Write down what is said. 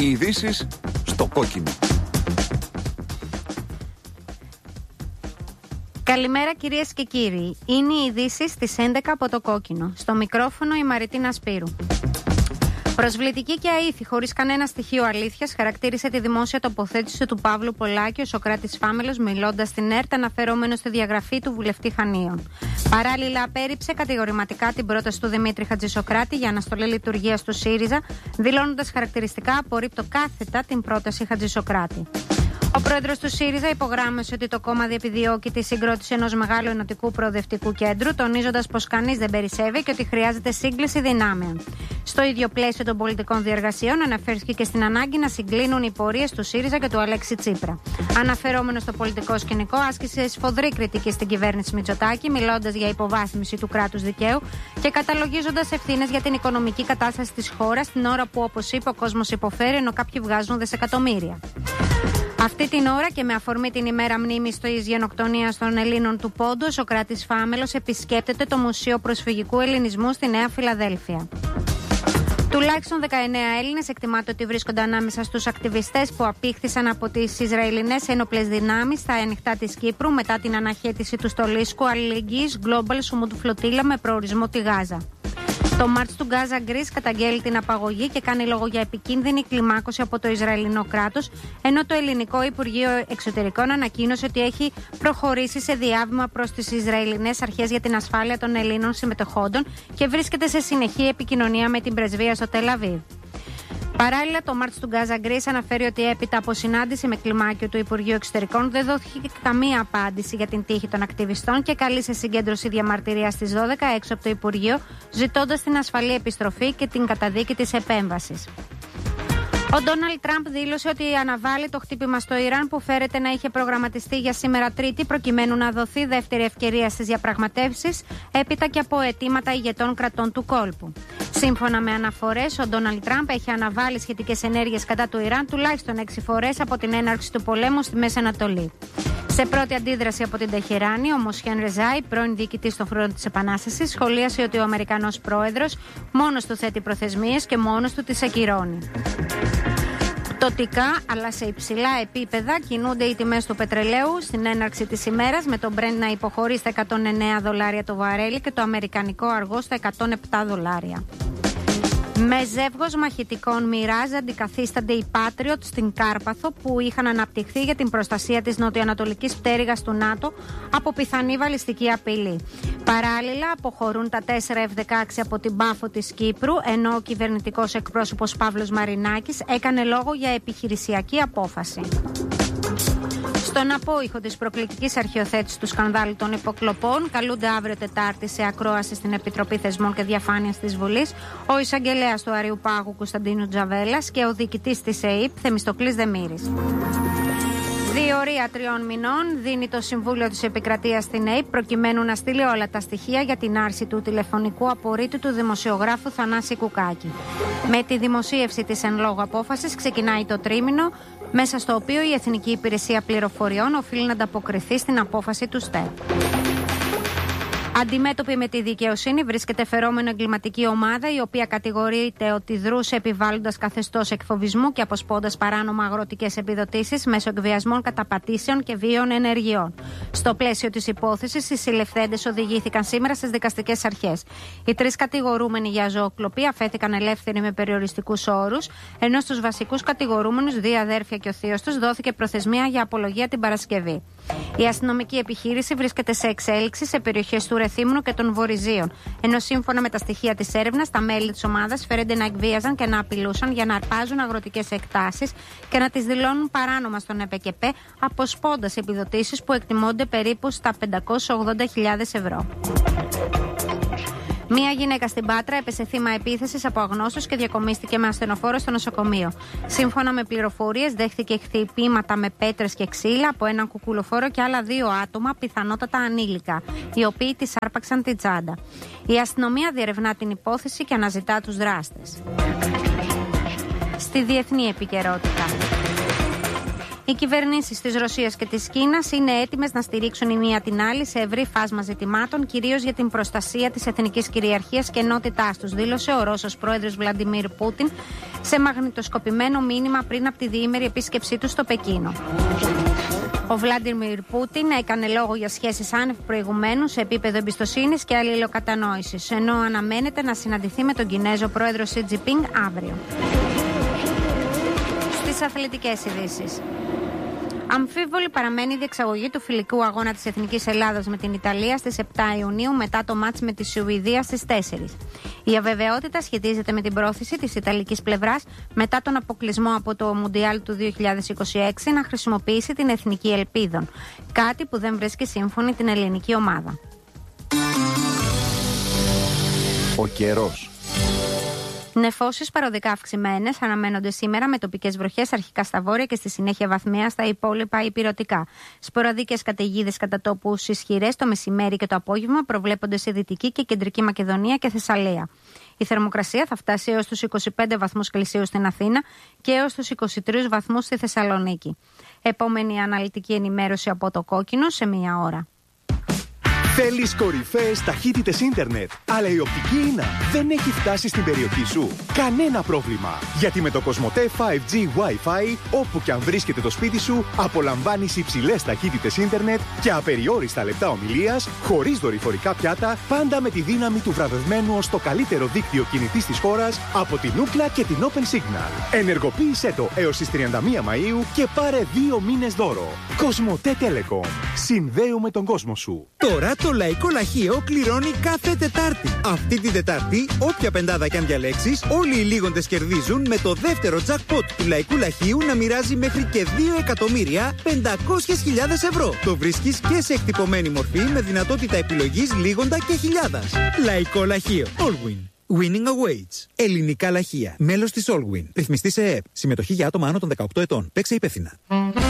Οι ειδήσεις στο κόκκινο. Καλημέρα κυρίες και κύριοι. Είναι οι ειδήσεις στις 11 από το κόκκινο. Στο μικρόφωνο η Μαριτίνα Σπύρου. Προσβλητική και αήθη, χωρίς κανένα στοιχείο αλήθειας, χαρακτήρισε τη δημόσια τοποθέτηση του Παύλου Πολάκη ο Σωκράτης Φάμελος, μιλώντας στην ΕΡΤ, αναφερόμενο στη διαγραφή του βουλευτή Χανίων. Παράλληλα, απέρριψε κατηγορηματικά την πρόταση του Δημήτρη Χατζησοκράτη για αναστολή λειτουργίας του ΣΥΡΙΖΑ, δηλώνοντας χαρακτηριστικά: απορρίπτω κάθετα την πρόταση Χατζησοκράτη. Ο πρόεδρος του ΣΥΡΙΖΑ υπογράμμισε ότι το κόμμα διεπιδιώκει τη συγκρότηση ενός μεγάλου ενωτικού προοδευτικού κέντρου, τονίζοντας πως κανείς δεν περισσεύει και ότι χρειάζεται σύγκληση δυνάμεων. Στο ίδιο πλαίσιο των πολιτικών διεργασιών, αναφέρθηκε και στην ανάγκη να συγκλίνουν οι πορείες του ΣΥΡΙΖΑ και του Αλέξη Τσίπρα. Αναφερόμενος στο πολιτικό σκηνικό, άσκησε σφοδρή κριτική στην κυβέρνηση Μητσοτάκη, μιλώντας για υποβάθμιση του κράτους δικαίου και καταλογίζοντας ευθύνες για την οικονομική κατάσταση της χώρας, την ώρα που, όπως είπε, ο κόσμος υποφέρει ενώ κάποιοι βγάζουν δισεκατομμύρια. Αυτή την ώρα και με αφορμή την ημέρα μνήμης της γενοκτονίας των Ελλήνων του Πόντου, ο Σωκράτης Φάμελος επισκέπτεται το Μουσείο Προσφυγικού Ελληνισμού στη Νέα Φιλαδέλφια. Τουλάχιστον 19 Έλληνες εκτιμάται ότι βρίσκονται ανάμεσα στους ακτιβιστές που απήχθησαν από τις Ισραηλινές ένοπλες δυνάμεις στα ανοιχτά της Κύπρου μετά την αναχέτηση του στολίσκου αλληλεγγύης Global Summit Flotilla με προορισμό τη Γάζα. Το Μάρτς του Γκάζα Γκρις καταγγέλει την απαγωγή και κάνει λόγο για επικίνδυνη κλιμάκωση από το Ισραηλινό κράτος, ενώ το Ελληνικό Υπουργείο Εξωτερικών ανακοίνωσε ότι έχει προχωρήσει σε διάβημα προς τις Ισραηλινές αρχές για την ασφάλεια των Ελλήνων συμμετεχόντων και βρίσκεται σε συνεχή επικοινωνία με την πρεσβεία στο Τελ Αβίβ. Παράλληλα, το Μάρτς του Γκάζα Γκρις αναφέρει ότι έπειτα από συνάντηση με κλιμάκιο του Υπουργείου Εξωτερικών δεν δόθηκε καμία απάντηση για την τύχη των ακτιβιστών και καλεί σε συγκέντρωση διαμαρτυρίας στις 12 έξω από το Υπουργείο, ζητώντας την ασφαλή επιστροφή και την καταδίκη της επέμβασης. Ο Ντόναλντ Τραμπ δήλωσε ότι αναβάλει το χτύπημα στο Ιράν που φέρεται να είχε προγραμματιστεί για σήμερα Τρίτη, προκειμένου να δοθεί δεύτερη ευκαιρία στις διαπραγματεύσεις, έπειτα και από αιτήματα ηγετών κρατών του κόλπου. Σύμφωνα με αναφορές, ο Ντόναλντ Τραμπ έχει αναβάλει σχετικές ενέργειες κατά του Ιράν τουλάχιστον 6 φορές από την έναρξη του πολέμου στη Μέση Ανατολή. Σε πρώτη αντίδραση από την Τεχεράνη, ο Μοσχέν Ρεζάι, πρώην διοικητής των Φρόντων της Επανάστασης, σχολίασε ότι ο Αμερικανός πρόεδρος μόνος του θέτει προθεσμίες και μόνος του τις ακυρώνει. Πτωτικά, αλλά σε υψηλά επίπεδα, κινούνται οι τιμές του πετρελαίου στην έναρξη της ημέρας, με τον Brent να υποχωρεί στα $109 το βαρέλι και το αμερικανικό αργό στα $107. Με ζεύγος μαχητικών Mirage αντικαθίστανται οι Patriot στην Κάρπαθο που είχαν αναπτυχθεί για την προστασία της νοτιοανατολικής πτέρυγας του ΝΑΤΟ από πιθανή βαλιστική απειλή. Παράλληλα, αποχωρούν τα 4 F-16 από την Πάφο της Κύπρου, ενώ ο κυβερνητικός εκπρόσωπος Παύλος Μαρινάκης έκανε λόγο για επιχειρησιακή απόφαση. Στον απόϊχο της προκλητικής αρχιοθέτησης του σκανδάλου των υποκλοπών, καλούνται αύριο Τετάρτη σε ακρόαση στην Επιτροπή Θεσμών και Διαφάνειας της Βουλής ο εισαγγελέας του Αριουπάγου Κωνσταντίνου Τζαβέλας και ο διοικητής της ΕΕΠ Θεμιστοκλής Δεμήρης. Διορία 3 μηνών δίνει το Συμβούλιο της Επικρατείας στην ΕΕΠ προκειμένου να στείλει όλα τα στοιχεία για την άρση του τηλεφωνικού απορρίτου του δημοσιογράφου Θανάση Κουκάκη. Με τη δημοσίευση της εν λόγω απόφασης ξεκινάει το τρίμηνο, μέσα στο οποίο η Εθνική Υπηρεσία Πληροφοριών οφείλει να ανταποκριθεί στην απόφαση του ΣΤΕΠ. Αντιμέτωπη με τη δικαιοσύνη βρίσκεται φερόμενο εγκληματική ομάδα, η οποία κατηγορείται ότι δρούσε επιβάλλοντας καθεστώς εκφοβισμού και αποσπώντας παράνομα αγροτικές επιδοτήσεις μέσω εκβιασμών, καταπατήσεων και βίαιων ενεργειών. Στο πλαίσιο της υπόθεσης, οι συλληφθέντες οδηγήθηκαν σήμερα στις δικαστικές αρχές. Οι 3 κατηγορούμενοι για ζωοκλοπή αφέθηκαν ελεύθεροι με περιοριστικούς όρους, ενώ στους βασικούς κατηγορούμενους, 2 αδέρφια και ο θείος τους, δόθηκε προθεσμία για απολογία την Παρασκευή. Η αστυνομική επιχείρηση βρίσκεται σε εξέλιξη σε περιοχές του Ρεθύμνου και των Βορειζίων, ενώ σύμφωνα με τα στοιχεία της έρευνας, τα μέλη της ομάδας φέρονται να εκβίαζαν και να απειλούσαν για να αρπάζουν αγροτικές εκτάσεις και να τις δηλώνουν παράνομα στον ΕΠΚΠ, αποσπώντας επιδοτήσεις που εκτιμώνται περίπου στα 580.000 ευρώ. Μία γυναίκα στην Πάτρα έπεσε θύμα επίθεσης από αγνώστους και διακομίστηκε με ασθενοφόρο στο νοσοκομείο. Σύμφωνα με πληροφορίες, δέχθηκε χτυπήματα με πέτρες και ξύλα από έναν κουκουλοφόρο και άλλα 2 άτομα, πιθανότατα ανήλικα, οι οποίοι της άρπαξαν την τσάντα. Η αστυνομία διερευνά την υπόθεση και αναζητά τους δράστες. Στη διεθνή επικαιρότητα. Οι κυβερνήσεις της Ρωσίας και της Κίνας είναι έτοιμες να στηρίξουν η μία την άλλη σε ευρύ φάσμα ζητημάτων, κυρίως για την προστασία της εθνικής κυριαρχίας και ενότητάς τους, δήλωσε ο Ρώσος πρόεδρος Βλαντιμίρ Πούτιν, σε μαγνητοσκοπημένο μήνυμα πριν από τη διήμερη επίσκεψή του στο Πεκίνο. Ο Βλάντιμιρ Πούτιν έκανε λόγο για σχέσεις άνευ προηγουμένου σε επίπεδο εμπιστοσύνης και αλληλοκατανόησης, ενώ αναμένεται να συναντηθεί με τον Κινέζο πρόεδρο Σι Τζινπίνγκ αύριο. Στις αθλητικές ειδήσεις. Αμφίβολη παραμένει η διεξαγωγή του φιλικού αγώνα της Εθνικής Ελλάδας με την Ιταλία στις 7 Ιουνίου μετά το μάτς με τη Σουηδία στις 4. Η αβεβαιότητα σχετίζεται με την πρόθεση της Ιταλικής πλευράς μετά τον αποκλεισμό από το Μουντιάλ του 2026 να χρησιμοποιήσει την Εθνική Ελπίδων, κάτι που δεν βρίσκει σύμφωνη την ελληνική ομάδα. Ο καιρός. Νεφώσεις παροδικά αυξημένες αναμένονται σήμερα με τοπικές βροχές αρχικά στα βόρεια και στη συνέχεια βαθμία στα υπόλοιπα ηπειρωτικά. Σποραδικές καταιγίδες κατά τόπους ισχυρές το μεσημέρι και το απόγευμα προβλέπονται σε Δυτική και Κεντρική Μακεδονία και Θεσσαλία. Η θερμοκρασία θα φτάσει έως τους 25 βαθμούς Κελσίου στην Αθήνα και έως τους 23 βαθμούς στη Θεσσαλονίκη. Επόμενη αναλυτική ενημέρωση από το Κόκκινο σε μία ώρα. Θέλεις κορυφαίες ταχύτητες ίντερνετ, αλλά η οπτική ίνα δεν έχει φτάσει στην περιοχή σου? Κανένα πρόβλημα, γιατί με το Κοσμοτέ 5G Wi-Fi, όπου και αν βρίσκεται το σπίτι σου, απολαμβάνεις υψηλές ταχύτητες ίντερνετ και απεριόριστα λεπτά ομιλίας, χωρίς δορυφορικά πιάτα, πάντα με τη δύναμη του βραβευμένου ως το καλύτερο δίκτυο κινητής της χώρας από την Ookla και την Open Signal. Ενεργοποίησέ το έως τις 31 Μαΐου και πάρε 2 μήνες δώρο. Κοσμοτέ Telecom. Συνδέουμε τον κόσμο σου. Τώρα το Λαϊκό Λαχείο κληρώνει κάθε Τετάρτη. Αυτή την Τετάρτη, όποια πεντάδα κι αν διαλέξεις, όλοι οι λίγοντες κερδίζουν με το δεύτερο jackpot του Λαϊκού Λαχείου να μοιράζει μέχρι και 2.500.000 ευρώ. Το βρίσκεις και σε εκτυπωμένη μορφή με δυνατότητα επιλογής λίγοντα και χιλιάδας. Λαϊκό Λαχείο. Allwin. Winning awaits. Ελληνικά λαχεία. Μέλος της Allwin. Ρυθμιστή σε ΕΕΠ. Συμμετοχή για άτομα άνω των 18 ετών. Παίξε υπεύθυνα.